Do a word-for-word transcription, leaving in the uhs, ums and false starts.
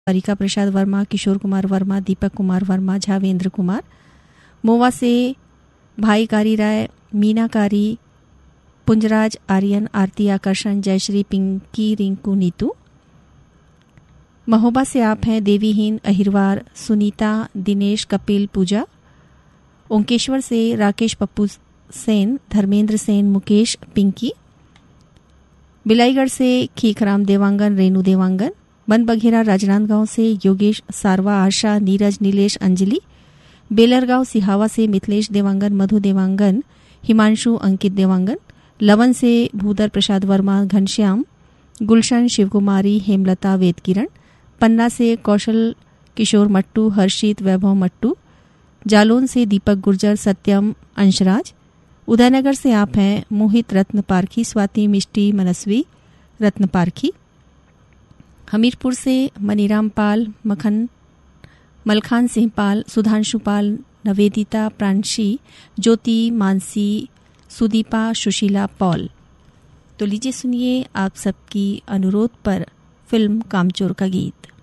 परिका प्रसाद वर्मा, किशोर कुमार वर्मा, दीपक कुमार वर्मा, झावेंद्र कुमार। मोवा से भाई कारी राय, मीना कारी, पुंजराज आर्यन, आरती आकर्षण, जयश्री, पिंकी, रिंकू, नीतू। महोबा से आप हैं देवीहीन, अहिरवार, सुनीता, दिनेश, कपिल, पूजा। ओंकेश्वर से राकेश, पप्पू सेन, धर्मेंद्र सेन, मुकेश, पिंकी। बिलाईगढ़ से खीखराम देवांगन, रेणु देवांगन। बन बघेरा राजनांदगांव से योगेश, सारवा, आशा, नीरज, नीलेश, अंजलि। बेलरगांव सिहावा से मिथिलेश देवांगन, मधु देवांगन, हिमांशु, अंकित देवांगन। लवन से भूदर प्रसाद वर्मा, घनश्याम, गुलशन, शिवकुमारी, हेमलता, वेदकिरण। पन्ना से कौशल किशोर मट्टू, हर्षित, वैभव मट्टू। जालौन से दीपक गुर्जर, सत्यम, अंशराज। उदयनगर से आप हैं मोहित, रत्न पारखी, स्वाति, मिष्टी, मनस्वी, रत्न पारखी। हमीरपुर से मनीराम पाल, मखन, मलखान सिंह पाल, सुधांशु पाल, नवेदिता, प्रांशी, ज्योति, मानसी, सुदीपा, सुशीला, पॉल। तो लीजिए सुनिए आप सबकी अनुरोध पर फिल्म कामचोर का गीत।